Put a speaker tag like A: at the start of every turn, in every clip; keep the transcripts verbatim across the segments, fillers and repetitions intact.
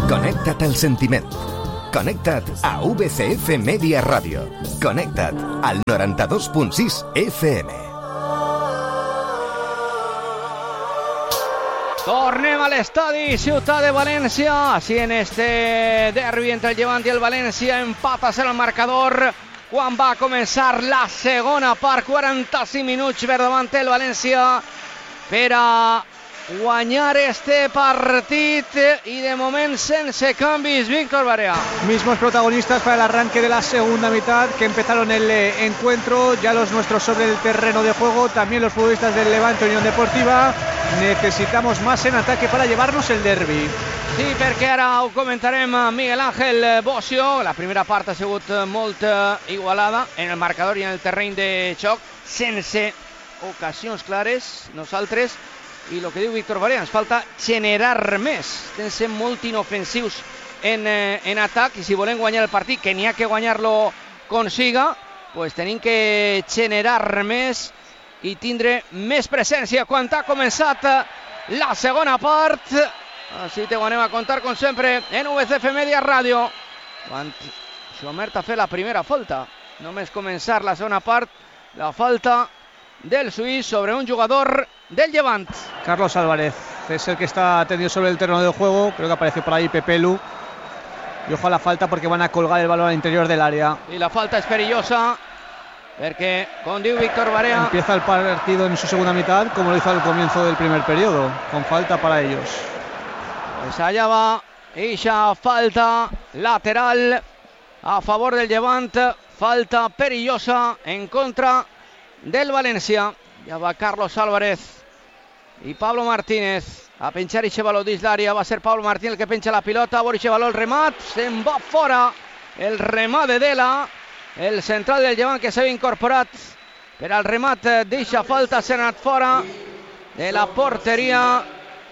A: Connecta't al sentiment. Connecta't a V C F Media Ràdio. Connecta't al noranta-dos punt sis F M.
B: Tornem a l'estadi Ciutat de València. Així en este derbi entre el Llevant i el València, empata el marcador quan va començar la segona part. quaranta-cinc minuts per davant el València per a guanyar este partit y de momento sense canvis. Víctor Barea.
C: Mismos protagonistas para el arranque de la segunda mitad que empezaron el eh, encuentro, ya los nuestros sobre el terreno de juego, también los futbolistas del Levante Unión Deportiva. Necesitamos más en ataque para llevarnos el derbi.
B: Sí, perquè ara ho comentarem a Miguel Ángel Bocio. La primera part ha sigut molt igualada en el marcador i en el terreny de xoc, sense ocasions clares. Nosaltres, i el que diu Víctor Barea, ens falta generar més. Estem sent molt inofensius en, eh, en atac, i si volem guanyar el partit, que n'hi ha que guanyar-lo con siga, pues tenim que generar més i tindre més presència quan ha començat la segona part. Així te ho anem a contar, com sempre, en V C F Media Ràdio. Quan Xomert ha fet la primera falta, només començar la segona part, la falta del suís sobre un jugador del Llevant.
C: Carlos Álvarez es el que está tendido sobre el terreno de juego. Creo que apareció por ahí Pepelu. Y ojo a la falta porque van a colgar el balón al interior del área.
B: Y la falta es perillosa porque, con diu Víctor Barea,
C: empieza el partido en su segunda mitad como lo hizo al comienzo del primer periodo, con falta para ellos.
B: Pues allá va esa falta lateral a favor del Llevant. Falta perillosa en contra del València. Ja va Carlos Álvarez i Pablo Martínez a penjar ixe baló dins l'àrea. Va ser Pablo Martínez el que penja la pilota. Vora ixe baló, el remat, se'n va fora el remat de Dela, el central del Llevant, que s'havia incorporat per al remat d'eixa falta. S'ha anat fora de la porteria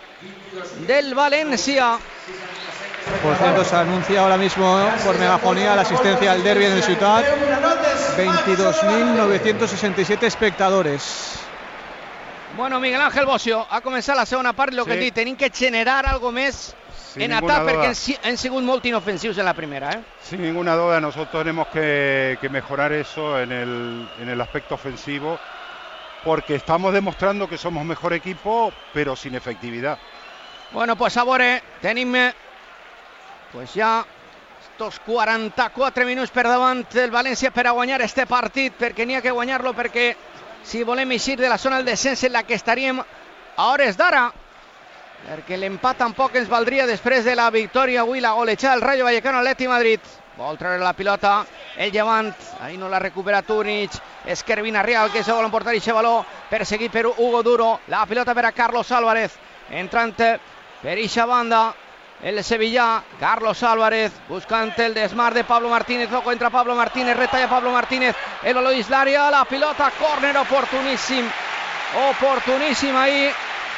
B: del València.
C: Por cierto, se anuncia ahora mismo por megafonía la asistencia al derbi en el Ciutat. veintidós mil novecientos sesenta y siete espectadores.
B: Bueno, Miguel Ángel Bocio, ha començat la segona part. El que sí, he dit, tenim que generar algo més en atac perquè han, han sigut molt inofensius en la primera. ¿eh?
D: Sin ninguna duda, nosotros tenemos que, que mejorar eso en el, en el aspecto ofensivo, porque estamos demostrando que somos mejor equipo, pero sin efectividad.
B: Bueno, pues a veure, tenim pues ja estos quaranta-quatre minuts per davant del València per a guanyar este partit, perquè n'hi ha que guanyar-lo, perquè si volem eixir de la zona del descens en la que estaríem a hores d'ara, perquè l'empat tampoc ens valdria després de la victòria avui, la golejada del Rayo Vallecano Atleti Madrid. Vol treure la pilota el Llevant, ahí no la recupera Túnich, és Kervin Arriaga que se vol emportar ixe baló, perseguit per Hugo Duro, la pilota per a Carlos Álvarez, entrant per ixa banda el sevillà, Carlos Álvarez buscant el desmar de Pablo Martínez. Loco entra Pablo Martínez, retalla Pablo Martínez, el baló dins l'àrea, la pilota, córner oportuníssim, oportuníssim ahí,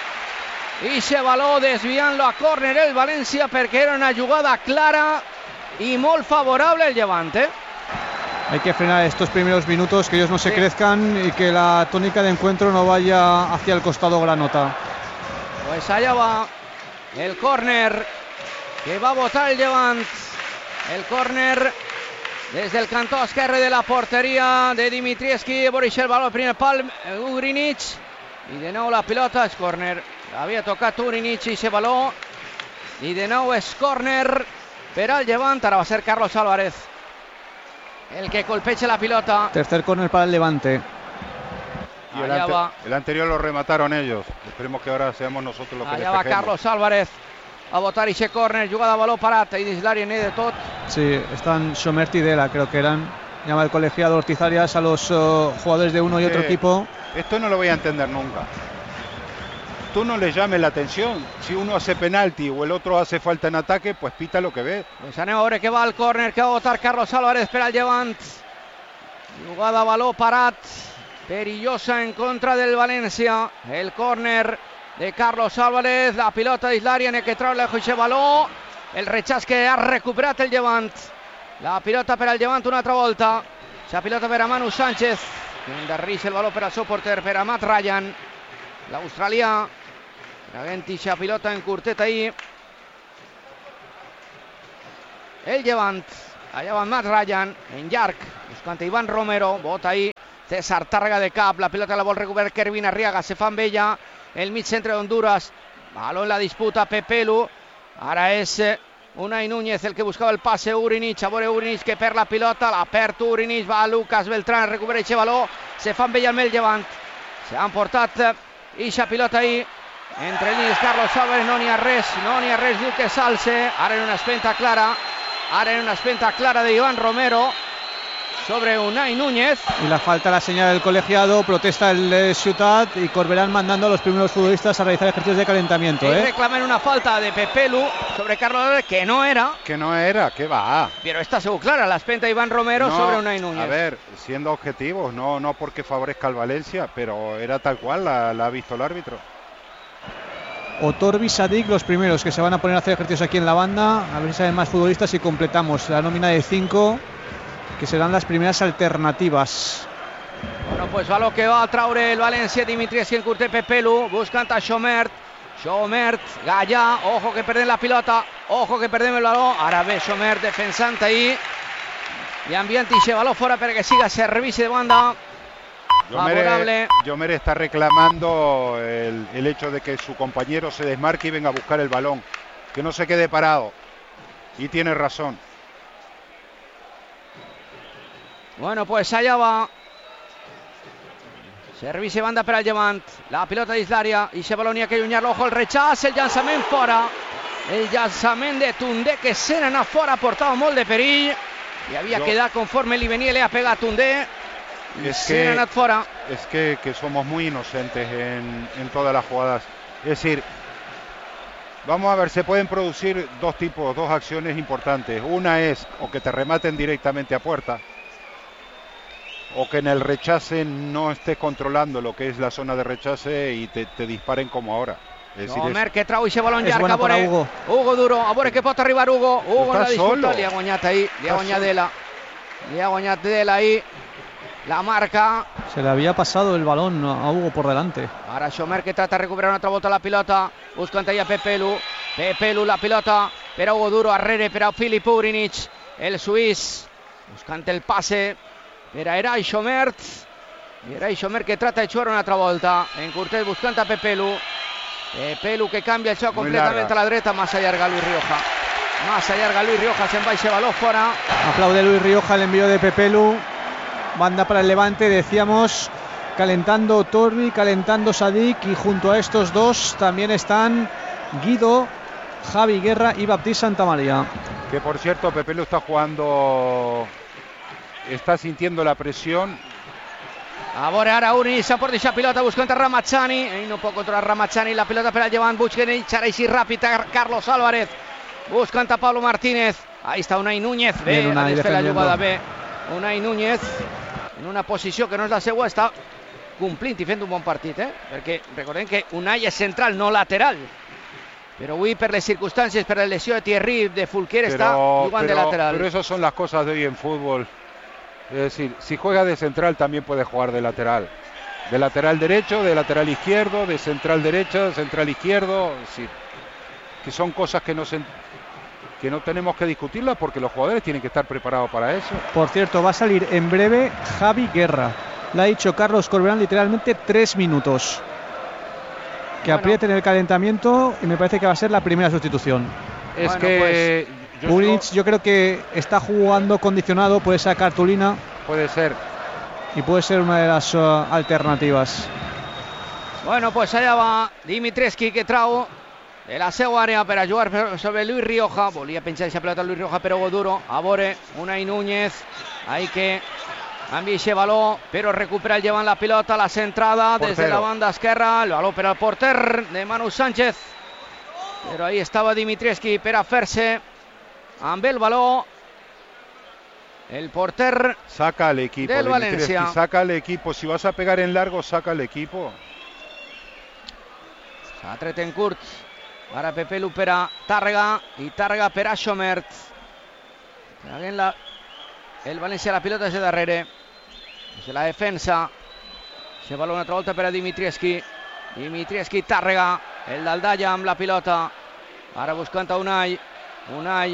B: ixe baló desviant-lo a córner el València, perquè era una jugada clara y molt favorable el Llevant. ¿eh?
C: Hay que frenar estos primeros minutos, que ellos no se sí. crezcan y que la tónica de encuentro no vaya hacia el costado granota.
B: Pues allá va el córner que va a botar el Llevant. El córner desde el cantó esquerre de la porteria de Dimitrievski. Boris el balón, el primer pal, Ugrinic. Y de nou la pilota, és córner. Havia tocat Ugrinic i ese baló. I de nou és córner per al Llevant. Ara va ser Carlos Álvarez el que colpeche la pilota.
C: Tercer córner para el Levante.
D: Y el, ante, el anterior lo remataron ellos. Esperemos que ahora seamos nosotros los que
B: allá va Carlos Álvarez a botar ixe córner, jugada a baló parat i dins l'àrea n'hi de tot.
C: Sí, están Xomert y Dela, creo que eran. Llama el colegiado Ortiz Arias a los uh, jugadores de uno y otro eh, equipo.
D: Esto no lo voy a entender nunca. Tú no le llames la atención. Si uno hace penalti o el otro hace falta en ataque, pues pita lo que ve.
B: Pues anem a veure que va el córner que va a botar Carlos Álvarez per al Llevant. Jugada a baló parat, perillosa en contra del València. El córner de Carlos Álvarez, la pilota dins l'àrea, n'hi ha que treure lejos ixe baló, el rechaç que ha recuperat el Llevant. La pilota per al Llevant una altra volta, la pilota per a Manu Sánchez, que endarreix el baló per al seu porter, per a Matt Ryan, l'australià, traguent ixa pilota en curtet ahí. el Llevant. Allà va Matt Ryan, en llarg, buscant Ivan Romero, bota ahí César Tàrrega de cap, la pilota la vol recuperar Kervin Arriaga, se fa amb ella el mig centre d'Honduras, baló en la disputa, Pepelu, ara és Unai Núñez el que buscava el passe, Urinich, a veure Urinich que perd la pilota, la perd Urinich, va Lucas Beltrán, recupera aquest baló, se fa amb ella el Llevant, se han portat ixa pilota ahí, entre línies Carlos Álvarez, no n'hi ha res, no n'hi ha res, diu que s'alce, ara en una espenta clara, ara en una espenta clara de Iván Romero sobre Unai Núñez.
C: Y la falta la señal del colegiado, protesta el eh, Ciutat y Corberán mandando a los primeros futbolistas a realizar ejercicios de calentamiento.
B: Y
C: ¿eh?
B: reclaman una falta de Pepelu sobre Carlos Álvarez, que no era.
D: Que no era, que va.
B: Pero está seguro clara la espenta de Iván Romero
D: no,
B: sobre Unai Núñez.
D: A ver, siendo objetivos, no, no porque favorezca al Valencia, pero era tal cual, la, la ha visto el árbitro.
C: Otorbi, Sadik, los primeros que se van a poner a hacer ejercicios aquí en la banda. A ver si salen más futbolistas y completamos la nómina de cinco, que serán las primeras alternativas.
B: Bueno, pues va lo que va a traure el València, Dimitris en curte Pepelu, buscant a Xomert, Xomert, Gallà, ojo que perdem la pilota, ojo que perdem el baló, ara ve Xomert defensant ahí, i enviant ixe baló fora perquè siga servici de banda. Favorable.
D: Yomer está reclamando el, el hecho de que su compañero se desmarque y venga a buscar el balón, que no se quede parado, y tiene razón.
B: Bueno, pues allá va servici banda per al Llevant, la pilota dins l'àrea i se baló n'hi ha que allunyar-lo, ojo el rechaç, el llançament fora, el llançament de Tundé que se n'ha fora, portava molt de perill i havia
D: Yo...
B: quedat conforme li venia, le ha pegat Tundé.
D: Es
B: que,
D: es que, que somos muy inocentes en, en todas las jugadas. Es decir, vamos a ver, se pueden producir dos tipos, dos acciones importantes. Una es o que te rematen directamente a puerta, o que en el rechace no estés controlando lo que es la zona de rechace y te, te disparen como ahora. Es decir,
B: Homer, que trau ixe balón
C: és
B: llarg,
C: bona
B: a veure,
C: Hugo.
B: Hugo Duro, a veure que pot arribar Hugo, Hugo en la disputa,
D: solo.
B: li ha guanyat ahí, li ha
D: Está
B: guanyat
D: solo.
B: Dela, li ha guanyat Dela ahí, la marca.
C: Se le había pasado el balón a Hugo por delante.
B: Ara Xomer que trata de recuperar una altra volta la pilota, buscant allà Pepelu, Pepelu la pilota per a Hugo Duro, arrere per a Filip Urinich, el suís, buscant el passe per a Eray Xomer, Eray Xomer que trata de jugar una altra volta, en curtet buscant a Pepelu, Pepelu que canvia el xoc completament a la dreta, massa llarga Luis Rioja, massa llarga Luis Rioja, se'n va ese baló fora.
C: Aplaude Luis Rioja el envío de Pepelu. Banda para el Levante, decíamos, calentando Torbi, calentando Sadik, y junto a estos dos también están Guido, Javi Guerra y Baptiste Santamaría.
D: que por cierto Pepelu está jugando, está sintiendo la presión.
B: A veure ara Uri s'ha portat aquesta pilota buscant a Ramazzani, ell no pot controlar Ramazzani, la pilota per al Llevant, busquen ell, ara així ràpid a Carlos Álvarez, buscant a Pablo Martínez, ahí està Unai Núñez, bé, ha de fer la jugada bé, Unai Núñez en una posició que no és la seva, està complint i fent un bon partit, eh? Perquè recordem que Unai és central, no lateral, però avui per les circumstàncies, per la lesió de Thierry, de Fulquier,
D: Pero,
B: està jugant de
D: pero,
B: lateral.
D: pero esas son las cosas de hoy en fútbol. Es decir, si juega de central también puede jugar de lateral. De lateral derecho, de lateral izquierdo, de central derecha, de central izquierdo. Es decir, que son cosas que no, se, que no tenemos que discutirlas porque los jugadores tienen que estar preparados para eso.
C: Por cierto, va a salir en breve Javi Guerra. Le ha dicho Carlos Corberán literalmente tres minutos. Que
B: Bueno.
C: apriete en el calentamiento y me parece que va a ser la primera sustitución.
D: Es
B: Bueno,
D: que yo
C: Urinich
D: so-
C: yo creo que está jugando condicionado por esa cartulina
D: puede ser.
C: y puede ser una de las uh, alternativas.
B: Bueno, pues allà va Dimitrescu que trau de la seva àrea per a jugar sobre Luis Rioja. Volia penjar aquesta pelota Luis Rioja, però Hugo Duro. A veure, Unai Núñez. Ahí que envia aquest baló, però recupera el Llevant la pilota, la centrada des de la banda esquerra. El baló per al porter de Manu Sánchez. Però ahí estava Dimitrescu per a fer-se amb el baló. El porter
D: Saca al equipo.
B: del
D: Dimitrescu,
B: Valencia.
D: saca al equipo. Si vas a pegar en largo, saca al equipo.
B: s'ha tret en curt. Ara Pepelu per a Tàrrega i Tàrrega per a Xomert. Traguent la, el València la pilota des de darrere. Des de la defensa. Se baló una altra volta per a Dimitrescu. Dimitrescu, Tàrrega. El d'Aldalla amb la pilota. Ara buscant a Unai. Unai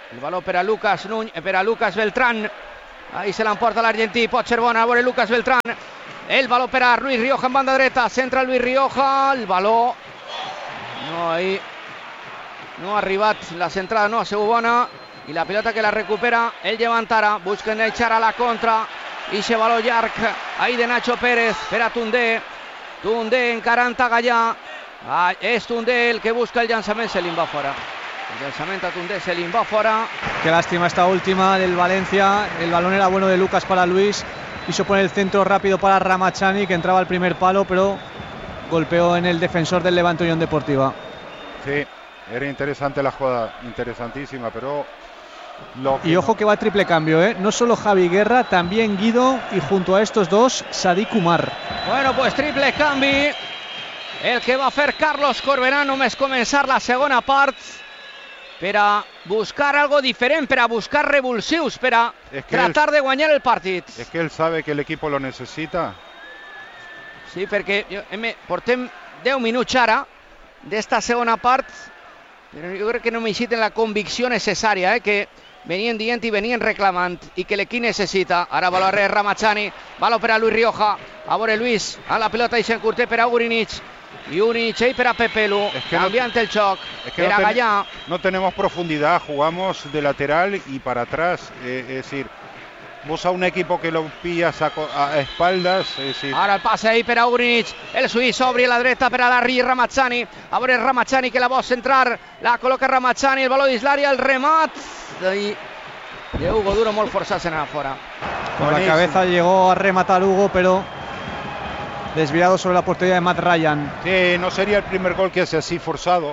B: El balón per a Lucas Núñez, per a Lucas Beltrán. Ahí se l'emporta l'argentí, pot ser bona, a veure Lucas Beltrán. El balón per a Luis Rioja en banda dreta, centra Luis Rioja, el balón no, ahí no ha arribat, la centrada no ha sigut bona, i la pilota que la recupera el Llevantara, busquen echar a la contra, i se baló llarg ahí de Nacho Pérez per a Tundé. Tundé encarant a Gallà, ah, és Tundé el que busca el llançament, se li va fora. El lanzamiento a Tundé, se le va fuera.
C: Qué lástima esta última del Valencia. El balón era bueno de Lucas para Luis. Quiso poner el centro rápido para Ramachani, que entraba al primer palo, pero golpeó en el defensor del Levante Unión Deportiva.
D: Sí, era interesante la jugada, interesantísima, pero... Lo que
C: y ojo
D: no...
C: que va a triple cambio, ¿eh? No solo Javi Guerra, también Guido, y junto a estos dos, Sadik Umar.
B: Bueno, pues triple canvi. El que va a fer Carlos Corberà només començar la segona part, per a buscar algo diferent, per a buscar revulsius, per a es que tratar él, de guanyar el partit.
D: Es que él sabe que el equipo lo necesita.
B: Sí, perquè jo, hem, portem deu minuts ara d'esta segona part, però jo crec que no necessiten la convicció necessària, eh, que venien dient i venien reclamant, i que l'equip necessita. Ara baló a Ramachani, baló per a Luis Rioja, a veure Luis, a la pilota i s'encurté per a Urinic. Y Urinic ahí para Pepelu, es que cambiante no, el choc,
D: es que no, ten, no tenemos profundidad, jugamos de lateral y para atrás, eh, es decir, vos a un equipo que lo pillas a, a espaldas, es decir...
B: Ahora el pase ahí para Urinic, el suís obri a la dreta per a Larry Ramachani, a veure Ramachani que la vol centrar, la col·loca Ramachani, el baló d'Islària, el remat de, de Hugo Duro molt forçat se n'anava fora.
C: Con la cabeza llegó a rematar Hugo, pero... desviado sobre la portería de Matt Ryan.
D: Sí, no sería el primer gol que hace así forzado.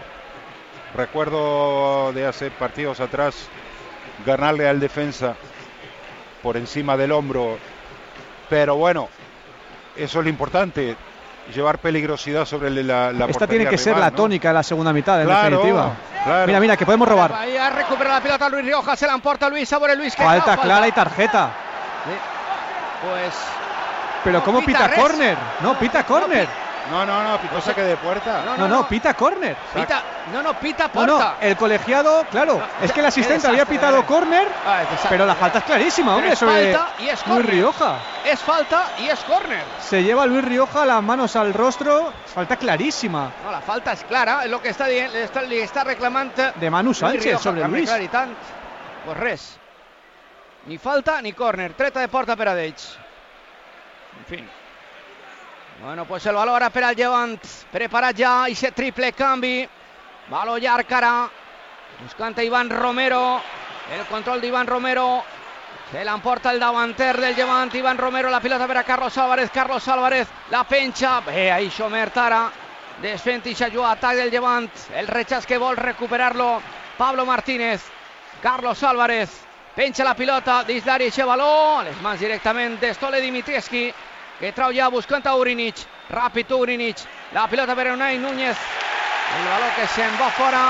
D: Recuerdo de hace partidos atrás ganarle al defensa por encima del hombro. Pero bueno, eso es lo importante, llevar peligrosidad sobre la, la
C: Esta tiene que
D: rival,
C: ser la
D: ¿no?
C: tónica de la segunda mitad, en
D: claro,
C: definitiva.
D: Claro.
C: Mira, mira, que podemos robar.
B: Ahí ha recuperado la pelota Luis Rioja, se la emporta Luis, sobre Luis. Que
C: falta
B: no,
C: clara
B: falta.
C: y tarjeta.
B: Sí. Pues...
C: Pero
B: no,
C: ¿cómo pita,
B: pita
C: córner? No, pita córner.
D: No, no, no, pitó saque de puerta.
C: No, no, no, no pita córner.
B: Pita, no, no, pita puerta.
C: No, no, el colegiado, claro, no, es que el asistente había pitado córner, ah, pero la falta es clarísima, hombre,
B: es
C: sobre
B: falta y es
C: Luis Rioja.
B: Es falta y es córner.
C: Se lleva Luis Rioja las manos al rostro, falta clarísima.
B: No, la falta es clara, es lo que está le està, li està reclamant
C: de Manu Sánchez Rioja, sobre Luis.
B: Clar, i tant, pues res. Ni falta ni córner, treta de porta per a d'ells. En fin. Bueno, pues el baló ara per al Llevant, preparat ja, i se triple canvi, baló llarg ara, buscant a Iván Romero, el control d'Iván Romero, se l'emporta el davanter del Llevant, Iván Romero, la pilota per a Carlos Álvarez, Carlos Álvarez, la penja, bé, ahí Xomert ara, desfent i s'ajuda atac del Llevant, el rechaç que vol recuperar-lo, Pablo Martínez, Carlos Álvarez, penja la pilota d'Islària i se baló, a les mans directament de Stole Dimitrievski, que trau ja buscant a Urinic, ràpid Urinic, la pilota per a Unai Núñez, el baló que se'n va fora,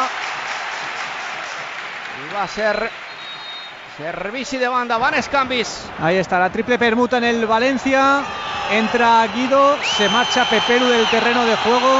B: i va ser servici de banda, vanes canvis.
C: Ahí está la triple permuta en el Valencia, entra Guido, se marcha Pepelu del terreno de juego,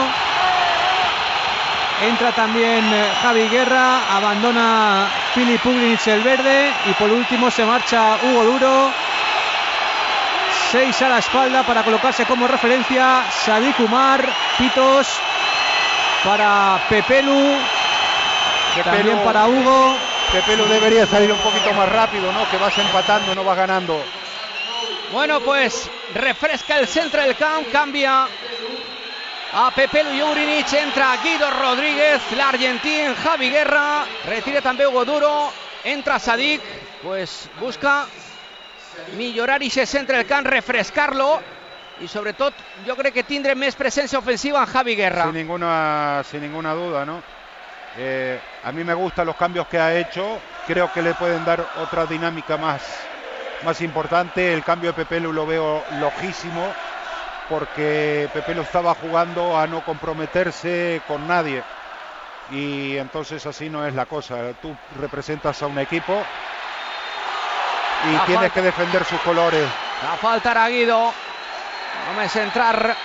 C: entra también Javi Guerra, abandona Filip Ugrinic el verde, y por último se marcha Hugo Duro. Seis a la espalda para colocarse como referencia Sadik Umar, pitos para Pepelu, Pepelu, también para Hugo.
D: Pepelu debería salir un poquito más rápido, ¿no? Que vas empatando, no vas ganando.
B: Bueno, pues refresca el centro del camp, cambia a Pepelu i Urinic, entra Guido Rodríguez, l'argentí en Javi Guerra, retira també Hugo Duro, entra Sadik, pues busca millorar i se centra el camp, refrescar-lo, i sobretot jo crec que tindrem més presència ofensiva en Javi Guerra.
D: Sin ninguna, sin ninguna duda, ¿no? Eh, a mí me gustan los cambios que ha hecho, creo que le pueden dar otra dinámica más, más importante. El cambio de Pepelu lo veo lojísimo, porque Pepelu estaba jugando a no comprometerse con nadie, y entonces así no es la cosa. Tú representas a un equipo y la tienes falta. que defender sus colores.
B: La falta era Guido, només entrar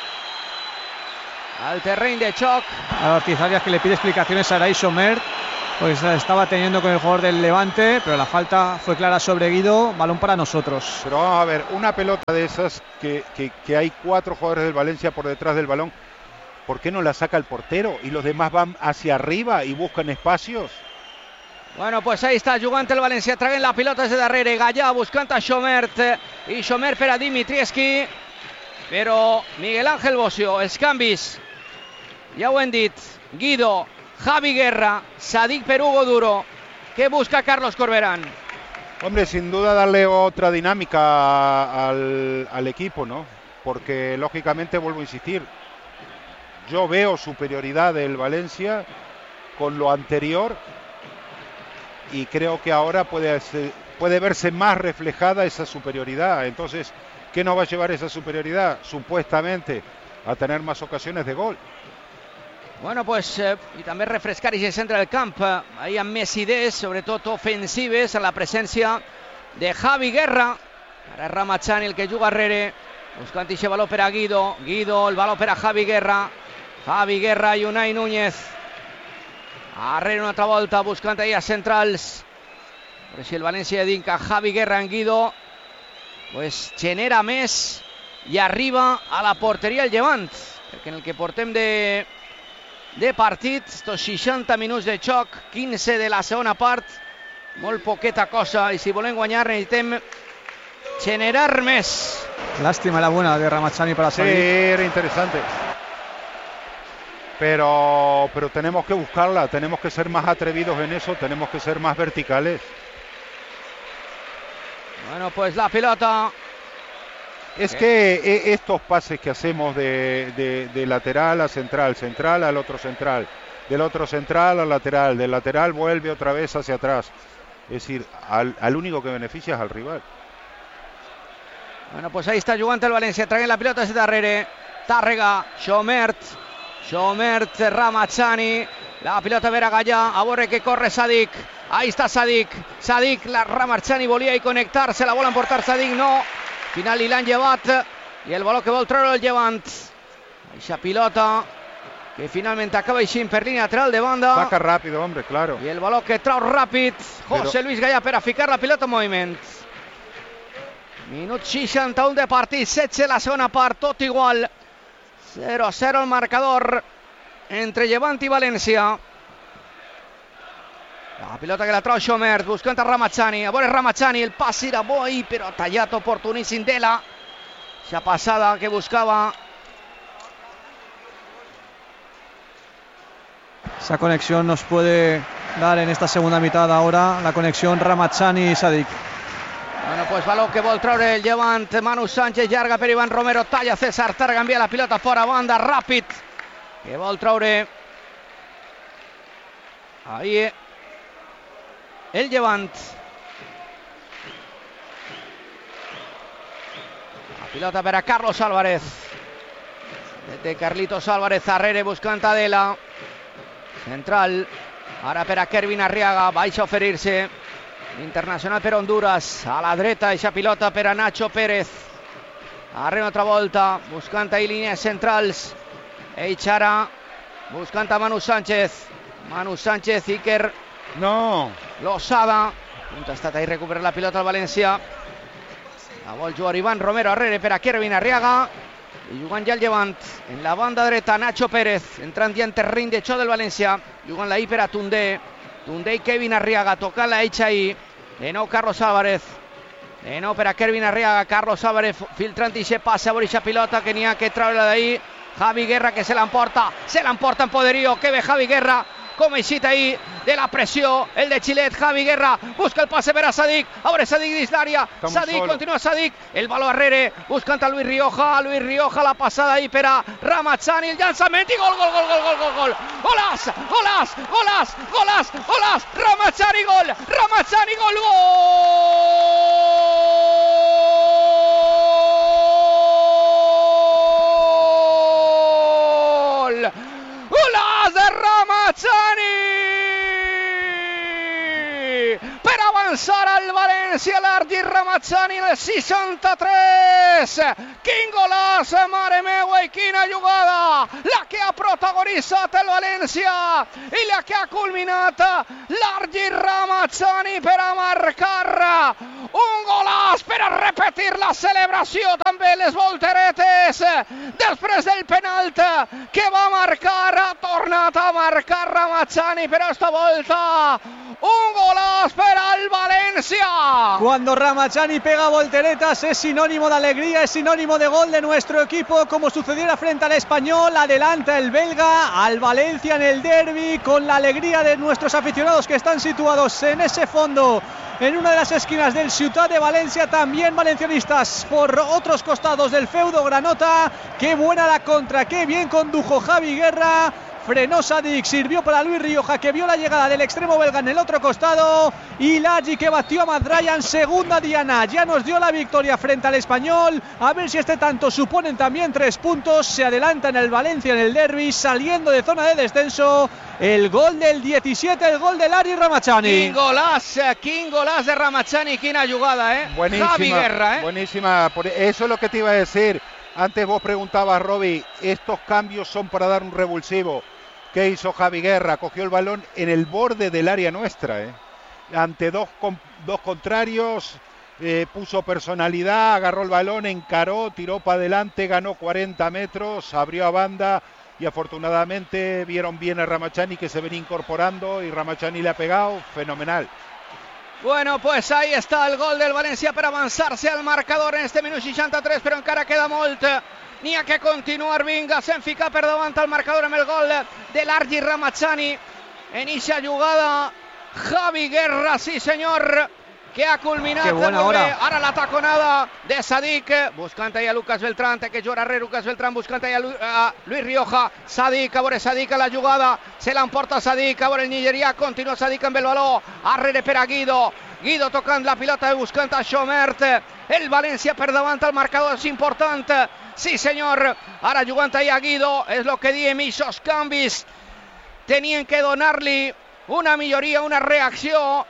B: al terreny de xoc.
C: A Ortiz Arias, que le pide explicaciones a Aray Xomert, pues estaba teniendo con el jugador del Levante, pero la falta fue clara sobre Guido, balón para nosotros.
D: Pero vamos a ver, una pelota de esas que, que, que hay cuatro jugadores del Valencia por detrás del balón, ¿por qué no la saca el portero y los demás van hacia arriba y buscan espacios?
B: Bueno, pues ahí está jugant el València, traient la pilota des de darrere, Gallà buscant a Xomert, i Xomert per a Dimitrievski, però Miguel Ángel Bocio, els canvis, ja ho hem dit, Guido, Javi Guerra, Sadik per Hugo Duro, ¿qué busca Carlos Corberán?
D: Hombre, sin duda darle otra dinámica al, al equipo, ¿no? Porque lógicamente, vuelvo a insistir, yo veo superioridad del Valencia con lo anterior y creo que ahora puede, puede verse más reflejada esa superioridad. Entonces, ¿qué nos va a llevar esa superioridad? Supuestamente a tener más ocasiones de gol.
B: Bueno, pues, eh, i també refrescar i centre del camp, ahí amb més idees, sobretot ofensives, a la presència de Javi Guerra. Ara és Ramachani el que juga darrere, buscant aquest baló per a Guido, Guido, el baló per a Javi Guerra, Javi Guerra i Unai Núñez. Arrere una altra volta, buscant ahí a centrals. Però si el València dinca Javi Guerra en Guido, pues genera més i arriba a la porteria el Llevant, perquè en el que portem de... de partit, estos seixanta minuts de xoc, quinze de la segona part, molt poqueta cosa, i si volem guanyar necessitem generar més.
C: Lástima la buena de Ramachani para salir.
D: Sí, era interesante. Pero, pero tenemos que buscarla, tenemos que ser más atrevidos en eso, tenemos que ser más verticales.
B: Bueno, pues la pelota...
D: Es que estos pases que hacemos de, de, de lateral a central, central al otro central, del otro central al lateral, del lateral vuelve otra vez hacia atrás. Es decir, al, al único que beneficia es al rival.
B: Bueno, pues ahí está jugant el València, traient la pilota des de darrere, Tàrrega, Xomert, Xomert, Ramachani, la pilota per a Gallà, a veure que corre Sadik, ahí está Sadik, Sadik, la Ramachani volia hi connectar-se, la vol emportar Sadik, no, final li l'han llevat, i el baló que vol treure el Llevant, eixa pilota que finalment acaba eixint per línia lateral de banda.
D: Saca rápido, hombre, claro.
B: I el baló que trau ràpid José
D: Però...
B: Luis Gallà per a ficar la pilota en moviment. Minut seixanta-u de partit, setze la segona part, tot igual, zero a zero el marcador entre Llevant i València. La pilota que la trau Xomert, buscant a Ramachani, a veure Ramachani, el pas era bo ahí, però tallat oportuníssim Dela. Esa passada que buscaba.
C: Esa conexión nos puede dar en esta segunda mitad ahora, la conexión Ramachani y Sadik.
B: Bueno, pues baló que vol treure el Llevant, Manu Sánchez, llarga per Iván Romero, talla César Tàrrega, envia la pilota fora banda, ràpid, que vol treure ahí el Llevant. La pilota per a Carlos Álvarez, de Carlitos Álvarez, darrere buscant a Dela, central, ara per a Kervin Arriaga, baixa a oferir-se, internacional per Honduras, a la dreta, eixa pilota per a Nacho Pérez, arrere una altra volta, buscant ahí línies centrals, Eichara, buscant a Manu Sánchez, Manu Sánchez, Iker,
D: no,
B: Losada, ha estat ahí recuperar la pilota al València, la vol jugar Iván Romero arrere per a Kervin Arriaga, i jugant ja el Llevant, en la banda dreta Nacho Pérez, entrant ja en terreny de xoc del València, jugant la I per a Tundé, Tundé i Kevin Arriaga, tocant la Eixa ahí, de nou Carlos Álvarez, de nou per a Kervin Arriaga, Carlos Álvarez filtrant i se passa a veure eixa pilota que n'hi ha que treure d'ahí, Javi Guerra que se l'emporta, se l'emporta en poderío, que ve Javi Guerra, com eixit ahí de la pressió, el de Xilet, Javi Guerra, busca el passe per a Sadik, a veure Sadik dins l'àrea, Sadik, continua Sadik, el baló arrere, buscant a Luis Rioja, Luis Rioja, la passada ahí per a Ramachani, el llançament i gol, gol, gol, gol, gol, gol, gol, golàs, golàs, golàs, golàs, golàs, Ramachani, gol, Ramachani, gol, gol, golàs de Ramachani, per avançar avançar al València, l'Argi Ramazzani el seixanta-tres. Quin golaç, mare meua, i quina jugada, la que ha protagonitzat el València i la que ha culminat l'Argi Ramazzani per a marcar un golaç, per a repetir la celebració, també les volteretes després del penalt que va marcar. Ha tornat a marcar Ramazzani, però esta volta un golaç per al Valencia.
C: Cuando Ramazzani pega volteretas es sinónimo de alegría, es sinónimo de gol de nuestro equipo, como sucediera frente al Español. Adelanta el belga al Valencia en el derbi, con la alegría de nuestros aficionados que están situados en ese fondo, en una de las esquinas del Ciutat de Valencia, también valencianistas por otros costados del feudo granota. Qué buena la contra, qué bien condujo Javi Guerra. Frenó Sadik, sirvió para Luis Rioja, que vio la llegada del extremo belga en el otro costado, y Lagi, que batió a Matt Ryan. Segunda diana, ya nos dio la victoria frente al Español. A ver si este tanto suponen también tres puntos. Se adelanta en el Valencia en el derbi, saliendo de zona de descenso. El gol del diecisiete, el gol de Larry Ramazzani.
B: Quin golaç, quin golaç de Ramazzani, quina jugada, eh.
D: Buenísima,
B: Javi Guerra, eh.
D: Buenísima, eso es lo que te iba a decir. Antes vos preguntabas, Robbie, estos cambios son para dar un revulsivo. ¿Qué hizo Javi Guerra? Cogió el balón en el borde del área nuestra, ¿eh? Ante dos, dos contrarios, eh, puso personalidad, agarró el balón, encaró, tiró para adelante, ganó cuarenta metros, abrió a banda y afortunadamente vieron bien a Ramazzani, que se venía incorporando, y Ramazzani le ha pegado, fenomenal.
B: Bueno, pues ahí está el gol del València per avançar-se al marcador en este minut seixanta-tres, però encara queda molt. N'hi ha que continuar. Vinga, se'n fica per davant al marcador amb el gol de l'Argi Ramazzani. En eixa jugada, Javi Guerra, sí senyor, que ha culminat.
C: Qué buena hora.
B: Ara la taconada de Sadik, buscant ahí a Lucas Beltrán, té que jugar arrere Lucas Beltrán, buscant ahí a, Lu a Luis Rioja. Sadik, a veure Sadik a la jugada, se l'emporta Sadik, a veure el nigerià, continua Sadik amb el baló, arrere per a Guido. Guido tocant la pilota, buscant a Schomert. El València per davant al marcador és important. Sí senyor, ara jugant ahí a Guido, és el que diem, eixos canvis tenien que donar-li una milloria, una reacció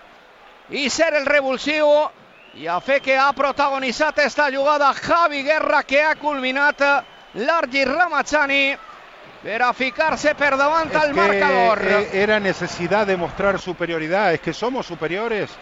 B: i ser el revulsiu, i a fer que ha protagonitzat esta jugada Javi Guerra, que ha culminat l'Argi Ramazzani per a ficar-se per davant al marcador.
D: Era necesidad de mostrar superioridad, es que somos superiores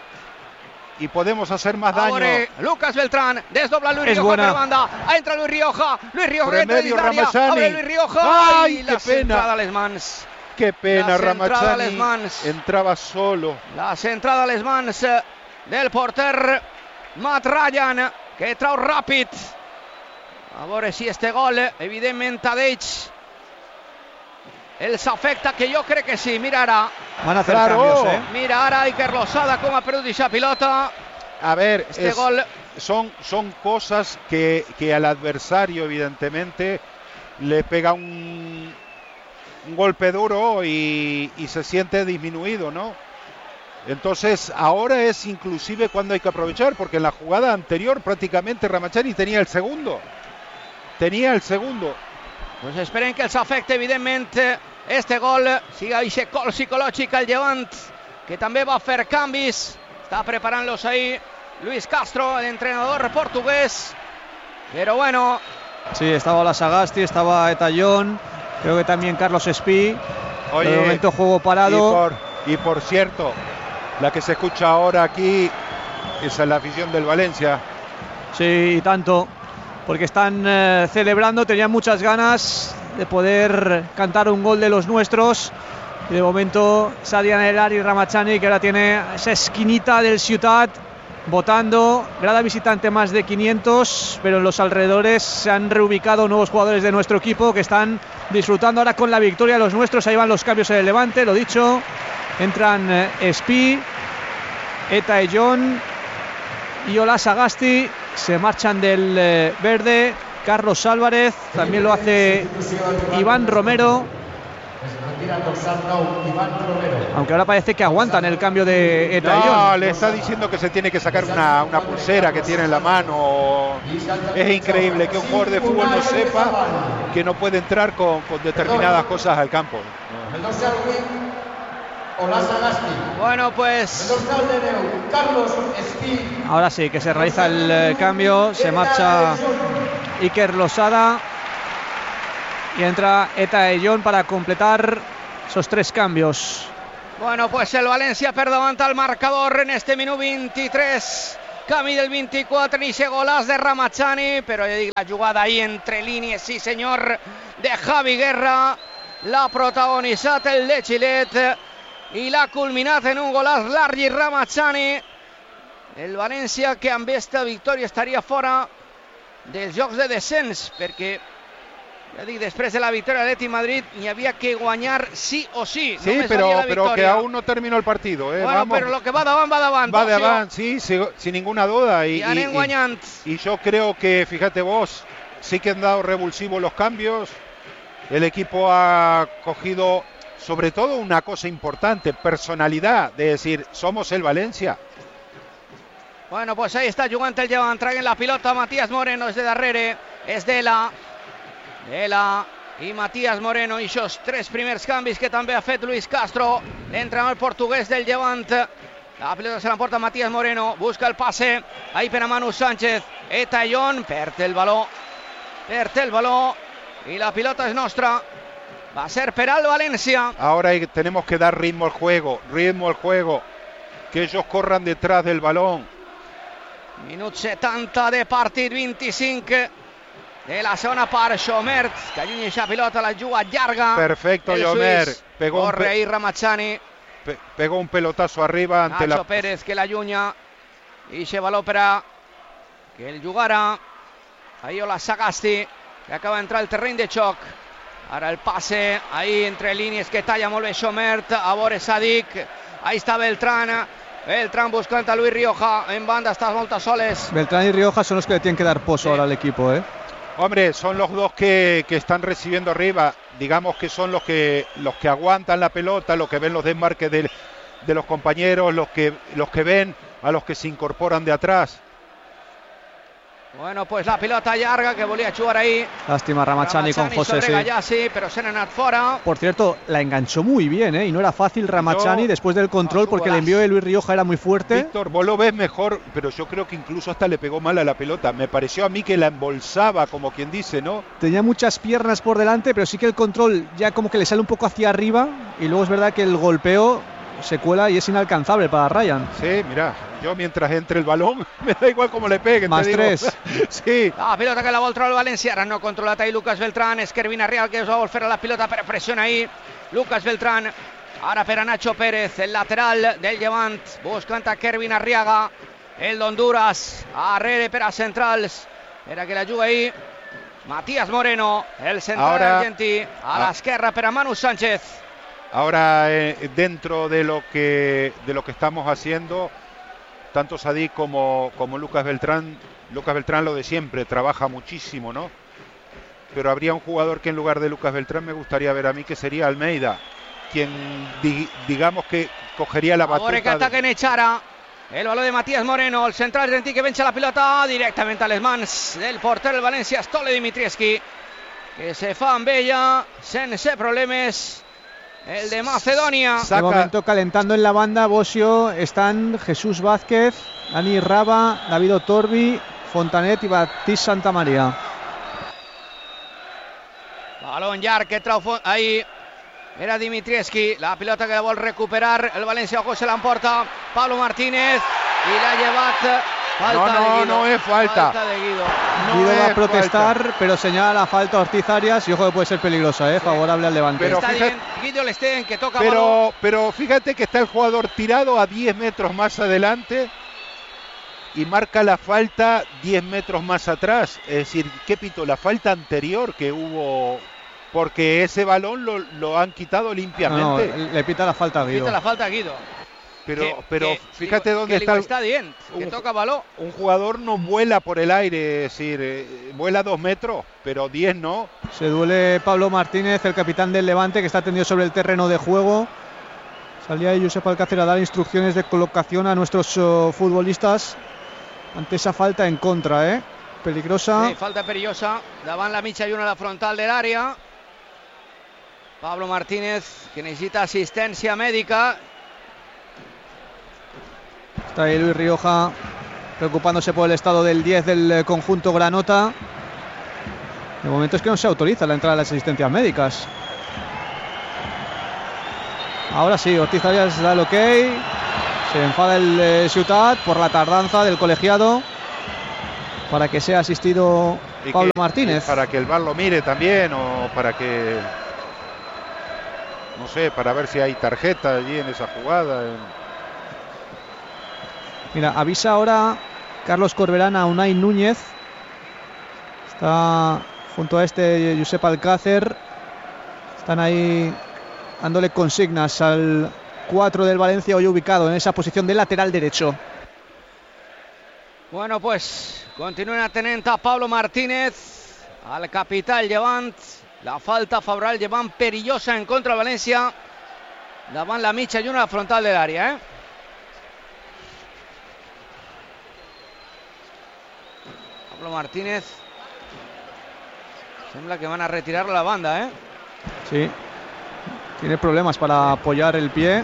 D: y podemos hacer más daño.
B: Ahora Lucas Beltrán, desdobla Luis Rioja per banda, entra Luis Rioja, Luis Rioja
D: que entra
B: dins d'àrea, abre Luis Rioja,
D: ai,
B: la centrada a les mans.
D: Qué pena, Ramazzani entraba solo.
B: La centrada a les mans del porter Matt Ryan, que trau ràpid. A veure si este gol, evidentment, a d'ells els afecta, que jo crec que sí. Mira ara.
C: Van a hacer cambios, ¿eh?
B: Mira ara Iker Losada com ha perdut esa pilota.
D: A ver,
B: este
D: es,
B: gol
D: son, son cosas que, que al adversario, evidentemente, le pega un, un golpe duro y, y se siente disminuido, ¿no? Entonces, ahora es inclusive cuando hay que aprovechar, porque en la jugada anterior prácticamente Ramazzani tenía el segundo. Tenía el segundo.
B: Pues esperen que els afecte, evidentment, este gol. Sigue aquest gol psicològic al Llevant, que també va fer canvis. Està preparant-los ahí Luis Castro, el entrenador portugués. Pero bueno.
C: Sí, estaba la Sagasti, estaba Etallón, creo que también Carlos Espí.
D: Oye,
C: de momento juego parado.
D: Y por, y por cierto, la que se escucha ahora aquí, esa es la afición del Valencia.
C: Sí, y tanto. Porque están eh, celebrando, tenían muchas ganas de poder cantar un gol de los nuestros. Y de momento Sadian Elari Ramazzani, que ahora tiene esa esquinita del Ciutat, votando. Grada visitante más de quinientos, pero en los alrededores se han reubicado nuevos jugadores de nuestro equipo que están disfrutando ahora con la victoria. Los nuestros, ahí van los cambios en el Levante, lo dicho. Entran eh, Espí, Eta Ellón y Ola Sagasti. Se marchan del eh, verde. Carlos Álvarez, también lo hace Iván Romero. Aunque ahora parece que aguantan el cambio de Etayón.
D: No, le está diciendo que se tiene que sacar una, una pulsera que tiene en la mano. Es increíble que un jugador de fútbol no sepa que no puede entrar con, con determinadas cosas al campo.
B: Bueno, pues
C: ahora sí que se realiza el eh, cambio, se marcha Iker Losada y entra Eta Ellón para completar esos tres cambios.
B: Bueno, pues el Valencia per davant al marcador en este minut vint-i-tres. Camí del vint-i-quatre, ni ese golàs de Ramachani, però ja dic, la jugada ahí entre línies, sí senyor, de Javi Guerra, l'ha protagonitzat el de Xilet i l'ha culminat en un golàs Largi Ramachani. El València que amb esta victòria estaria fora dels jocs de descens, perquè ja dic, després de la victòria de l'Atlètic Madrid n'hi havia que guanyar sí o sí.
D: Sí, pero, pero que aún no terminó el partido. Eh.
B: Bueno,
D: Vamos.
B: pero lo que va davant, va davant.
D: Va davant, sí, sí, sin ninguna duda. Y,
B: y anem guanyant.
D: Y, y yo creo que, fíjate vos, sí que han dado revulsivos los cambios. El equipo ha cogido, sobre todo, una cosa importante, personalidad, de decir, somos el Valencia.
B: Bueno, pues ahí está jugant el Llevant, traguen la pilota Matías Moreno, és de darrere, és Dela. Dela i Matías Moreno, i aquests tres primers canvis que també ha fet Luis Castro, l'entrenador portuguès del Llevant. La pilota se l'emporta Matías Moreno, busca el passe, ahí per a Manu Sánchez, Eta Ellón, perd el baló, perd el baló, i la pilota és nostra, va a ser per al Valencia.
D: Ahora tenemos que dar ritmo al juego, ritmo al juego, que ellos corran detrás del balón.
B: Minut setanta de partit, vint-i-cinc de la segona part. Xomert, que allunya aquesta pilota, la juga llarga.
D: Perfecto, Xomert.
B: Pegó Corre un ahí Ramachani.
D: Pe pegó un pelotazo arriba ante
B: Nacho
D: la...
B: Pérez, que la allunya. I se baló per a que el jugara ahí Ola Sagasti, que acaba d'entrar al terreny de xoc. Ara el passe, ahí entre línies que talla molt bé Xomert, a veure Sadik, ahí està Beltrán. Beltrán buscando a Luis Rioja en banda, estas voltas soles.
C: Beltrán y Rioja son los que le tienen que dar pozo sí. ahora al equipo, ¿eh?
D: Hombre, son los dos que, que están recibiendo arriba. Digamos que son los que los que aguantan la pelota, los que ven los desmarques de, de los compañeros, los que, los que ven a los que se incorporan de atrás.
B: Bueno, pues la pilota llarga que volía jugar ahí.
C: Lástima Ramachani, Ramachani con José, sí.
B: Gallassi, pero se n'ha anat fora.
C: Por cierto, la enganchó muy bien, ¿eh? Y no era fácil Ramachani no, después del control no, porque el envío de Luis Rioja era muy fuerte.
D: Víctor, vos lo ves mejor, pero yo creo que incluso hasta le pegó mal a la pelota. Me pareció a mí que la embolsaba, como quien dice, ¿no?
C: Tenía muchas piernas por delante, pero sí que el control ya como que le sale un poco hacia arriba. Y luego es verdad que el golpeo se cuela y es inalcanzable para Ryan.
D: Sí, mira, yo mientras entre el balón me da igual cómo le peguen.
C: Más tres.
B: Sí. La pilota que la vol treure el València, ara no controlat ahí Lucas Beltrán, és Kervin Arriaga que es va vol fer a la pilota, però pressiona ahí Lucas Beltrán, ara per a Nacho Pérez, el lateral del Llevant, buscant a Kervin Arriaga, el d'Honduras, arrere per a centrals, era que la juga ahí Matías Moreno, el central argentí, a l'esquerra per a Manu Sánchez.
D: Ahora eh, dentro de lo que de lo que estamos haciendo, tanto Sadik como, como Lucas Beltrán, Lucas Beltrán lo de siempre, trabaja muchísimo, ¿no? Pero habría un jugador que en lugar de Lucas Beltrán me gustaría ver a mí, que sería Almeida, quien di, digamos que cogería la batuta.
B: Ahora que ataquen Echara, el balón de Matías Moreno, el central argentí que vencha la pilota directamente a les mans del porter del València, Stole Dimitrievski, que se fa amb ella sense problemes. El de Macedonia.
C: De momento calentando en la banda, Bosio, están Jesús Vázquez, Dani Raba, David Otorbi, Fontanet y Baptiste Santamaría.
B: Balón llarg que trau ahí. Era Dimitrievski, la pilota que la vol recuperar el València, ojo, se l'emporta Pablo Martínez i l'ha llevat. Falta
D: no, no,
B: de Guido.
D: no es falta.
B: Falta de Guido.
C: No Guido va a protestar, falta. Pero señala la falta a Ortiz Arias y ojo que puede ser peligrosa, ¿eh? Favorable al Levante.
B: Pero está fíjate, bien, Guido Lestén que toca
D: pero,
B: balón.
D: Pero fíjate que está el jugador tirado a diez metros más adelante y marca la falta diez metros más atrás. Es decir, ¿qué pito? La falta anterior que hubo, porque ese balón lo, lo han quitado limpiamente.
C: No, no, le pita la falta a Guido.
B: Pita la falta a Guido.
D: Pero,
B: que,
D: pero
B: que,
D: fíjate
B: digo,
D: dónde
B: que
D: está. El,
B: está bien, que
D: un,
B: toca balón.
D: Un jugador no vuela por el aire, es decir, eh, vuela dos metros, pero diez no.
C: Se duele Pablo Martínez, el capitán del Levante, que está tendido sobre el terreno de juego. Salía ahí Josep Alcácer a dar instrucciones de colocación a nuestros uh, futbolistas ante esa falta en contra, ¿eh? Peligrosa.
B: Sí, falta perillosa. Davant la mitja i una a la frontal de l'àrea. Pablo Martínez, que necessita assistència mèdica
C: Está ahí Luis Rioja preocupándose por el estado del diez del conjunto granota. De momento es que no se autoriza la entrada de las asistencias médicas. Ahora sí, Ortiz Arias da el ok. Se enfada el eh, Ciutat por la tardanza del colegiado para que sea asistido
D: y
C: Pablo
D: que,
C: Martínez.
D: Para que el V A R lo mire también, o para que, no sé, para ver si hay tarjeta allí en esa jugada.
C: Mira, avisa ahora Carlos Corberán a Unai Núñez. Está junto a este Josep Alcácer. Están ahí dándole consignas al cuatro del Valencia, hoy ubicado en esa posición de lateral derecho.
B: Bueno, pues continúa atenent a Pablo Martínez, al capital llevant la falta favorable, llevant perillosa en contra del Valencia, davant la mitja i una frontal del área, eh? Pablo Martínez, sembla que van a retirarlo a la banda, eh?
C: Sí, tiene problemas para apoyar el pie.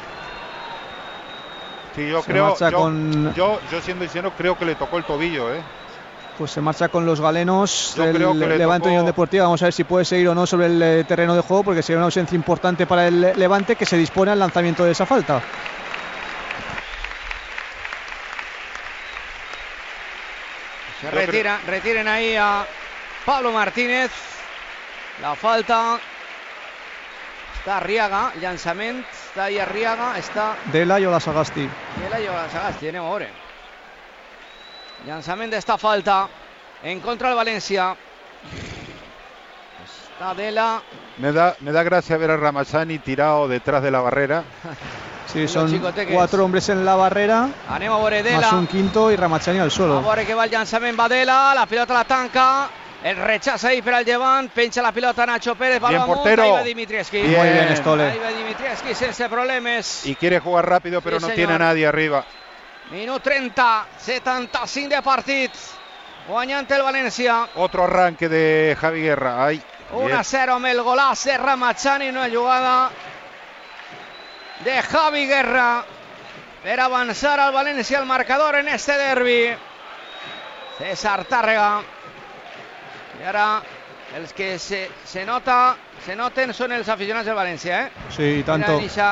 D: Sí, yo
C: se
D: creo,
C: marcha
D: yo,
C: con...
D: yo, yo siendo sincero, creo que le tocó el tobillo, ¿eh?
C: Pues se marcha con los galenos
D: yo
C: del
D: creo que le
C: Levante
D: tocó...
C: Unión Deportiva. Vamos a ver si puede seguir o no sobre el eh, terreno de juego, porque sería una ausencia importante para el Levante, que se dispone al lanzamiento de esa falta.
B: Se retira, retiren ahí a Pablo Martínez. La falta. Està Arriaga, llançament, està ahí Arriaga, està...
C: Dela i Ola Sagasti.
B: Dela i Ola Sagasti, anem a veure. Llançament d'esta falta en contra del Valencia. Está Dela.
D: Me da, me da gracia ver a Ramazani tirado detrás de la barrera.
C: Sí, son cuatro hombres en la barrera.
B: Anem a veure Dela.
C: Más un quinto y Ramazani al suelo.
B: A veure que va el llançament, va Dela, la pilota la tanca. El rechaza ahí para el Llevant, pencha la pilota Nacho Pérez,
D: bien
B: balón
D: portero.
B: Ahí va Dimitrievski.
C: Bien. Muy bien, Stole.
B: Ahí va Dimitrievski sense problemes.
D: Y quiere jugar rápido, pero
B: sí,
D: no
B: señor.
D: tiene a nadie arriba.
B: Minut trenta, setanta-cinc de partit. Guanyant el València.
D: Otro arranque de Javi Guerra. Ay,
B: uno a cero amb el golaç de Ramazani, una jugada de Javi Guerra per avançar al València al marcador en este derbi. César Tàrrega. I ara els que se, se nota se noten són els aficionats del València, eh?
C: Sí, tanto.
B: Mira,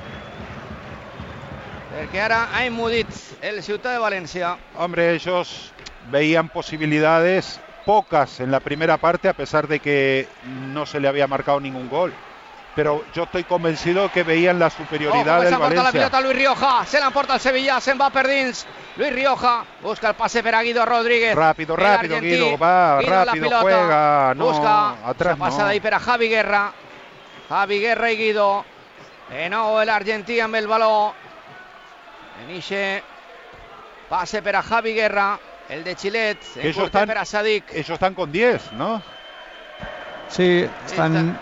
B: perquè ara ha emmudit el Ciutat de València.
D: Hombre, ellos veían posibilidades pocas en la primera parte, a pesar de que no se le había marcado ningún gol. Pero yo estoy convencido que veían la superioridad del Valencia.
B: La pilota Luis Rioja, se la emporta el Sevilla, se'n va per dins. Luis Rioja busca el pase per a Guido Rodríguez.
D: Rápido, rápido, Guido, va,
B: Guido
D: rápido, juega, no,
B: busca,
D: atrás
B: se passa
D: no.
B: d'ahí per a Javi Guerra. Javi Guerra i Guido. De nou l'argentí amb el baló. En ixe pase per a Javi Guerra, el de Chilet, en
D: ellos
B: corte
D: están,
B: per a Sadik.
D: Ellos están con diez, ¿no?
C: Sí, están...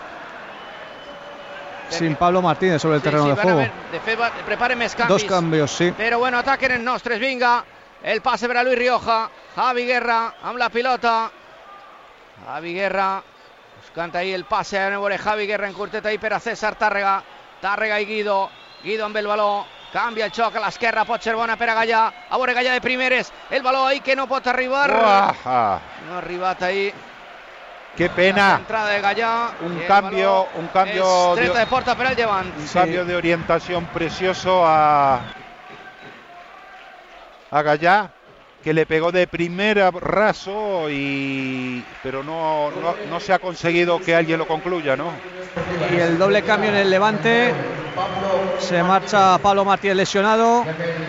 C: sin Pablo Martínez sobre el
B: sí,
C: terreno
B: sí,
C: de juego.
B: Ver, de fet, preparen més canvis.
C: Dos cambios, sí.
B: Però bueno, ataquen els nostres, vinga. El passe per a Luis Rioja. Javi Guerra amb la pilota. Javi Guerra buscant ahí el passe. A veure Javi Guerra en curtet ahí per a César Tàrrega. Tàrrega i Guido. Guido amb el baló. Canvia el xoc a l'esquerra, pot ser bona per a Gallà. A veure Gallà de primeres. El baló ahí que no pot arribar.
D: Uaja.
B: No ha arribat ahí.
D: Qué pena.
B: La entrada de Gallà.
D: Un cambio, un cambio
B: de,
D: de,
B: porta per al Llevant.
D: un
C: sí.
D: cambio de orientación precioso a a Gallà, que le pegó de primera raso y pero no, no, no se ha conseguido que alguien lo concluya, ¿no?
C: Y el doble cambio en el Levante. Se marcha Pablo Martínez lesionado.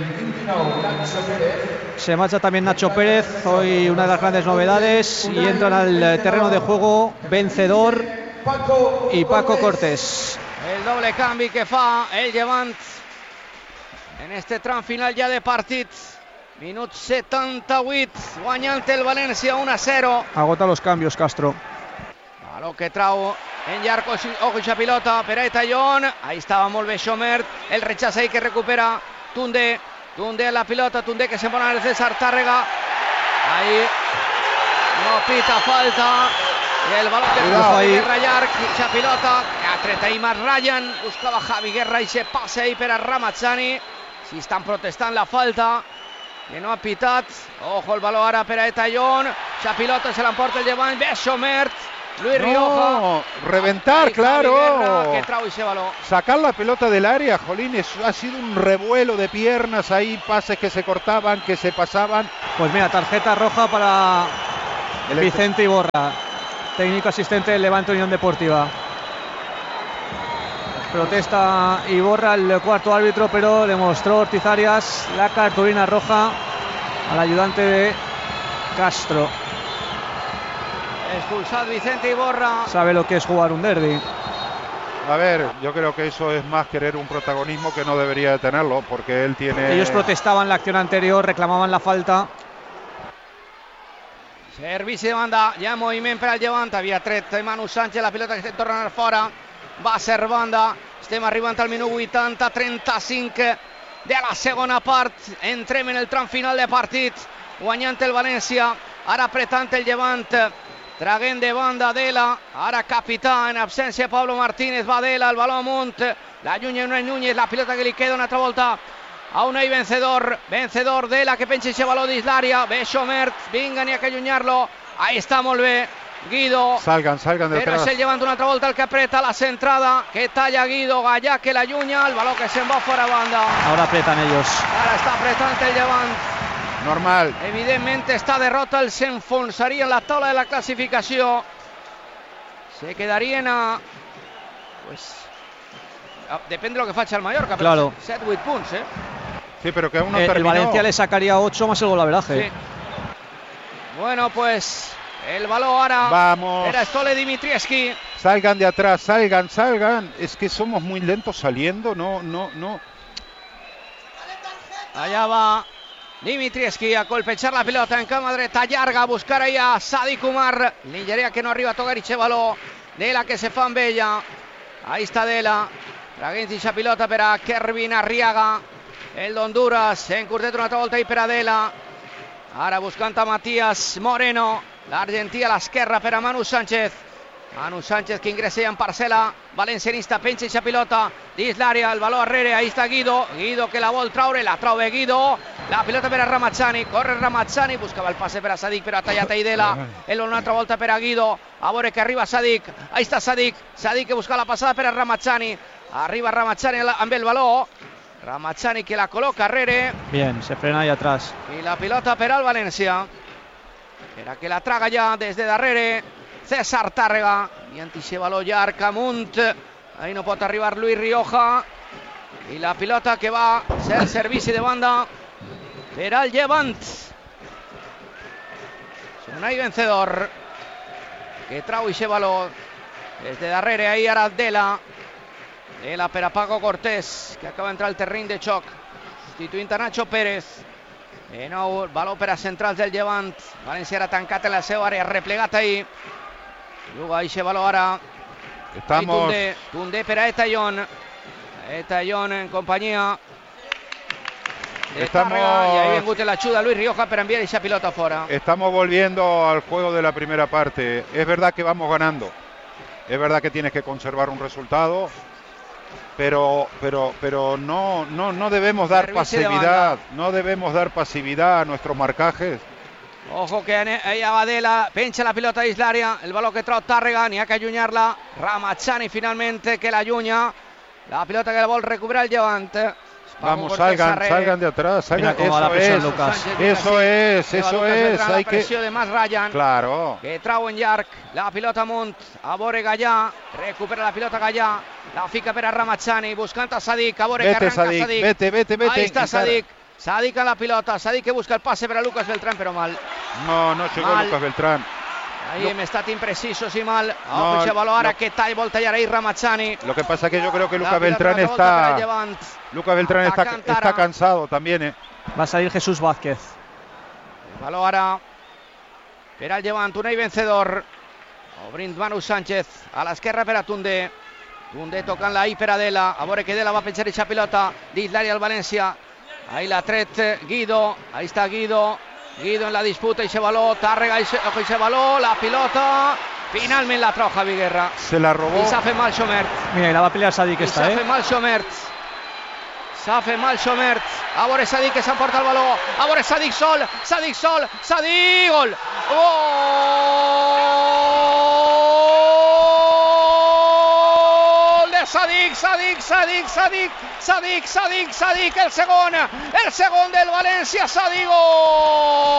C: Se marcha también Nacho Pérez, hoy una de las grandes novedades, y entran al terreno de juego Vencedor y Paco Cortés.
B: El doble canvi que fa el Llevant en este tram final ja de partit. Minut setanta-vuit, guanyant el València un a zero.
C: Agota los cambios Castro.
B: Baló que trau en llarg, ojo ixa pilota per a Etallón. Ahí estava molt bé Schomert, el rechaza ahí que recupera Tunde. Tunde la pilota, Tunde que se pone al César Tàrrega. Ahí no pita falta. Y el balón de Javi Guerra llarg, ixa pilota. Ha tret ahí más Ryan, buscava Javi Guerra i se passa ahí per a Ramazani. si estan protestant la falta, que no ha pitat. Ojo el baló ara per a Etallón, la pilota se l'emporta el Llevant, ve Somert, Luis
D: no,
B: Rioja.
D: reventar,
B: Ahí
D: claro.
B: Guerra, que trau ese baló.
D: Sacar la pelota del área, jolín, es, ha sido un revuelo de piernas ahí, pases que se cortaban, que se pasaban.
C: Pues mira, tarjeta roja para el Vicente Iborra, técnico asistente del Levante Unión Deportiva. Protesta Iborra, el cuarto árbitro, pero demostró Ortiz Arias la cartulina roja al ayudante de Castro.
B: Expulsado Vicente Iborra.
C: Sabe lo que es jugar un derbi.
D: A ver, yo creo que eso es más querer un protagonismo que no debería de tenerlo, porque él tiene...
C: Ellos protestaban la acción anterior, reclamaban la falta.
B: Servici de banda, ja en moviment per al Llevant, havia tret Manu Sánchez, la pilota que estem tornant fora, va ser banda, estem arribant al minut vuitanta trenta-cinc de la segona part, entrem en el tram final de partit, guanyant el València, ara apretant el Llevant, traguent de banda Dela, ara capità, en absència Pablo Martínez, va Dela, el baló amunt, la llunya Unai Núñez, la pilota que li queda una altra volta a Unai vencedor, vencedor Dela que penja ese baló dins l'àrea, ve Somert, vinga, n'hi ha que allunyar-lo, ahí està molt bé, Guido,
D: salgan, salgan de
B: però
D: atrás.
B: és el Llevant una altra volta el que apreta la centrada, que talla Guido, Gallà que l'allunya, el baló que se'n va fora banda.
C: Ahora apretan ellos.
B: Ara està apretant el Llevant.
D: Normal.
B: Evidentment esta derrota el s'enfonsaria en la taula de la classificació. Se quedarien a... Pues... Depèn de lo que faci el Mallorca,
C: claro.
B: set vuit punts, eh?
D: Sí, pero que aún no
C: eh,
D: terminó.
C: El Valencia le sacaría ocho más el golaveraje.
B: Sí. Bueno, pues el balón ahora.
D: Vamos.
B: Era Stole Dimitrievski.
D: Salgan de atrás, salgan, salgan. Es que somos muy lentos saliendo, no, no, no.
B: Allá va Dimitrievski a colpechar la pelota en cama dreta llarga, a buscar ahí a Sadik Umar. Nigeria que no arriba a tocar y baló. Dela que se fa amb ella. Ahí está Dela. Traguent esa pilota per a Kervin Arriaga. El d'Honduras, en curtet una altra volta i per a Dela. Ara buscant a Matías Moreno, l'argentí a l'esquerra per a Manu Sánchez. Manu Sánchez que ingressa en parcel·la valencianista, penja aquesta pilota dins l'àrea, el baló arrere, ahí està Guido, Guido que la vol traure, la trauve Guido, la pilota per a Ramazzani, corre Ramazzani, buscava el passe per a Sadik, però ha tallat a Idela, el una altra volta per a Guido, a veure que arriba Sadik, ahí està Sadik, Sadik que busca la passada per a Ramazzani, arriba Ramazzani amb el baló, Ramazzani que la coloca arrere.
C: Bien, se frena ahí atrás.
B: Y la pilota per al València. Era que la traga ja des de darrere César Tàrrega. I antixe baló llarg amunt. Ahí no pot arribar Luis Rioja. I la pilota que va ser servici de banda per al Llevant. Unai vencedor que trau ixe baló des de darrere. Ahí ara Dela. Dela per a Paco Cortés, que acaba d'entrar al terreny de xoc, substituint a Nacho Pérez. De nou, baló per a centrals del Llevant. València era tancat en la seva àrea, replegat ahí. Juga ixe baló ara.
D: Estamos...
B: Tundé, Tundé per a Etallón. Etallón en companyia de
D: Estamos...
B: Tàrrega. I ahí ha vingut l'ajuda Luis Rioja per enviar ixa pilota fora.
D: Estamos volviendo al juego de la primera parte. Es verdad que vamos ganando. Es verdad que tienes que conservar un resultado. Pero, pero, pero no, no, no debemos dar pasividad, no debemos dar pasividad a nuestros marcajes.
B: Ojo que ella va Dela, pencha la pilota dins l'àrea, el baló que trau Tàrrega, n'hi ha que allunyar-la, Ramazzani finalmente que l'allunya, la pilota que la vol recuperar el Llevant.
D: Vamos, salgan, salgan de atrás, salgan. Eso es, Lucas. Eso es, eso es.
B: Hay la pressió de Mas Ryan.
D: Claro.
B: Que trau en llarg, la pilota amunt, a veure Gallà, recupera la pilota Gallà, la fica per a Ramazzani, buscant a Sadik, a veure que arranca
D: Sadik.
B: Sadik.
D: Vete, vete, vete.
B: Ahí está Sadik, Sadik a la pilota, Sadik que busca el pase per a Lucas Beltrán, però mal.
D: No, no llegó mal. Lucas Beltrán.
B: Ahí hem estat imprecisos i mal. Ojo, ese baló ara
D: no.
B: que tall, vol tallar ahí Ramazzani.
D: Lo que pasa es que yo creo que Lucas Beltrán está... Lucas Beltrán está, está cansado también, ¿eh?
C: Va a salir Jesús Vázquez.
B: El baló ara per al Llevant, Unai vencedor. Obrint Manu Sánchez a l'esquerra per a Tundé. Tundé tocant-la ahí per a Dela. A veure que Dela va penjar aquesta pilota dins l'àrea al València. Ahí la tret Guido. Ahí està Guido. Guido en la disputa, y se baló, Tàrrega, y se, y se baló, la pilota, finalment la trau Javi Guerra.
D: Se la robó.
B: I s'ha fet mal Somert.
C: Mira, y la va a pelear Sadik esta,
B: I s'ha
C: eh.
B: fet mal Somert. S'ha fet mal Somert. A veure Sadik que s'emporta el baló. A veure Sadik sol. Sadik sol. Sadik. Gol. Gol de Sadik. Sadik, Sadik, Sadik. Sadik, Sadik, Sadik. El segon. El segon del València. Sadik. Gol.